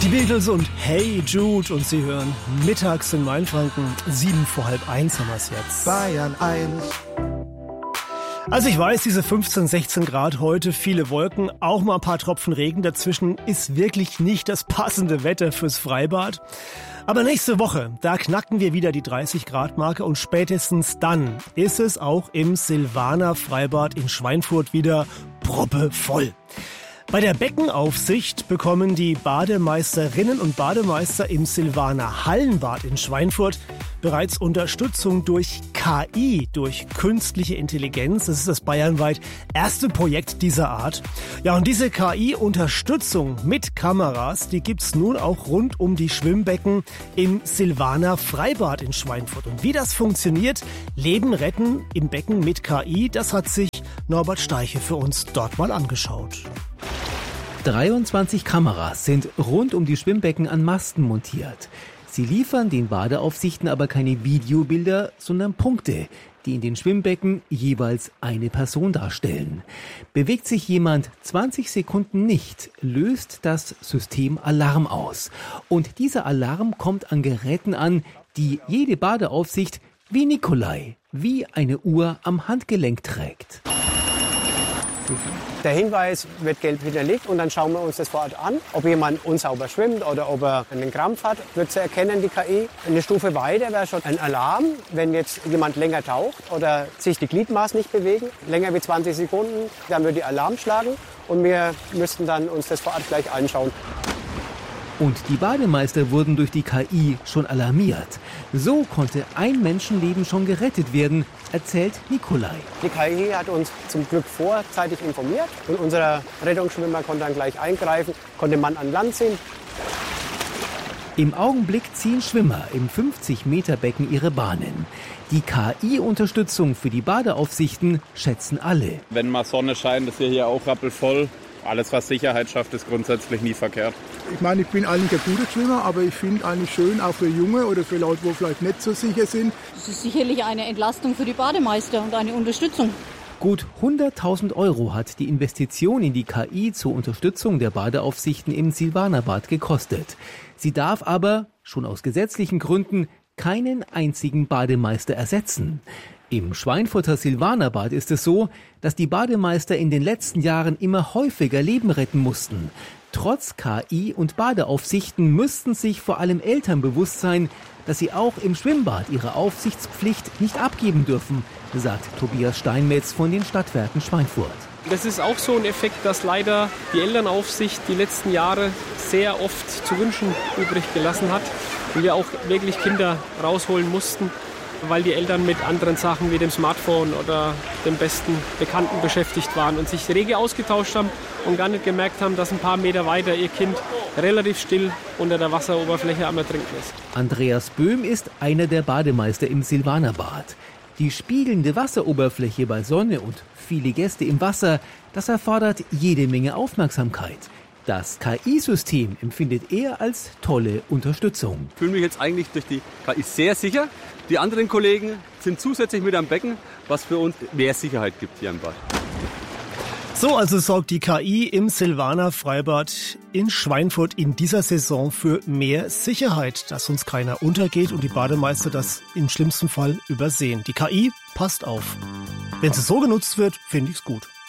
Beatles und Hey Jude und Sie hören mittags in Mainfranken, 1:07 haben wir es jetzt. Bayern 1. Also ich weiß, diese 15, 16 Grad heute, viele Wolken, auch mal ein paar Tropfen Regen dazwischen, ist wirklich nicht das passende Wetter fürs Freibad. Aber nächste Woche, da knacken wir wieder die 30-Grad-Marke und spätestens dann ist es auch im Silvaner Freibad in Schweinfurt wieder proppevoll. Bei der Beckenaufsicht bekommen die Bademeisterinnen und Bademeister im Silvaner Hallenbad in Schweinfurt bereits Unterstützung durch KI, durch künstliche Intelligenz. Das ist das bayernweit erste Projekt dieser Art. Ja, und diese KI-Unterstützung mit Kameras, die gibt's nun auch rund um die Schwimmbecken im Silvaner Freibad in Schweinfurt. Und wie das funktioniert, Leben retten im Becken mit KI, das hat sich Norbert Steiche für uns dort mal angeschaut. 23 Kameras sind rund um die Schwimmbecken an Masten montiert. Sie liefern den Badeaufsichten aber keine Videobilder, sondern Punkte, die in den Schwimmbecken jeweils eine Person darstellen. Bewegt sich jemand 20 Sekunden nicht, löst das System Alarm aus. Und dieser Alarm kommt an Geräten an, die jede Badeaufsicht wie Nikolai, wie eine Uhr am Handgelenk trägt. Der Hinweis wird gelb hinterlegt und dann schauen wir uns das vor Ort an. Ob jemand unsauber schwimmt oder ob er einen Krampf hat, wird zu erkennen, die KI. Eine Stufe weiter wäre schon ein Alarm, wenn jetzt jemand länger taucht oder sich die Gliedmaßen nicht bewegen, länger wie 20 Sekunden, dann würde die Alarm schlagen und wir müssten dann uns das vor Ort gleich anschauen. Und die Bademeister wurden durch die KI schon alarmiert. So konnte ein Menschenleben schon gerettet werden, erzählt Nikolai. Die KI hat uns zum Glück vorzeitig informiert und unser Rettungsschwimmer konnte dann gleich eingreifen, konnte den Mann an Land ziehen. Im Augenblick ziehen Schwimmer im 50-Meter-Becken ihre Bahnen. Die KI-Unterstützung für die Badeaufsichten schätzen alle. Wenn mal Sonne scheint, ist hier auch rappelvoll. Alles, was Sicherheit schafft, ist grundsätzlich nie verkehrt. Ich meine, ich bin eigentlich ein guter Schwimmer, aber ich finde eigentlich schön, auch für Junge oder für Leute, die vielleicht nicht so sicher sind. Das ist sicherlich eine Entlastung für die Bademeister und eine Unterstützung. Gut 100.000 € hat die Investition in die KI zur Unterstützung der Badeaufsichten im Silvanerbad gekostet. Sie darf aber, schon aus gesetzlichen Gründen, keinen einzigen Bademeister ersetzen. Im Schweinfurter Silvanerbad ist es so, dass die Bademeister in den letzten Jahren immer häufiger Leben retten mussten. Trotz KI und Badeaufsichten müssten sich vor allem Eltern bewusst sein, dass sie auch im Schwimmbad ihre Aufsichtspflicht nicht abgeben dürfen, sagt Tobias Steinmetz von den Stadtwerken Schweinfurt. Das ist auch so ein Effekt, dass leider die Elternaufsicht die letzten Jahre sehr oft zu wünschen übrig gelassen hat. Und wir auch wirklich Kinder rausholen mussten, weil die Eltern mit anderen Sachen wie dem Smartphone oder dem besten Bekannten beschäftigt waren und sich rege ausgetauscht haben und gar nicht gemerkt haben, dass ein paar Meter weiter ihr Kind relativ still unter der Wasseroberfläche am Ertrinken ist. Andreas Böhm ist einer der Bademeister im Silvanerbad. Die spiegelnde Wasseroberfläche bei Sonne und viele Gäste im Wasser, das erfordert jede Menge Aufmerksamkeit. Das KI-System empfindet er als tolle Unterstützung. Ich fühle mich jetzt eigentlich durch die KI sehr sicher. Die anderen Kollegen sind zusätzlich mit am Becken, was für uns mehr Sicherheit gibt hier im Bad. So also sorgt die KI im Silvaner Freibad in Schweinfurt in dieser Saison für mehr Sicherheit, dass uns keiner untergeht und die Bademeister das im schlimmsten Fall übersehen. Die KI passt auf. Wenn sie so genutzt wird, finde ich es gut.